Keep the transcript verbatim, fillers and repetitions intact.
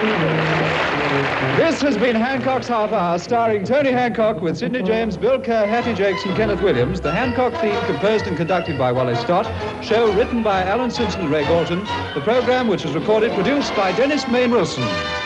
This has been Hancock's Half Hour, starring Tony Hancock with Sidney James, Bill Kerr, Hattie Jakes and Kenneth Williams. The Hancock theme composed and conducted by Wally Stott. Show written by Alan Simpson and Ray Galton. The programme, which was recorded, produced by Dennis Main Wilson.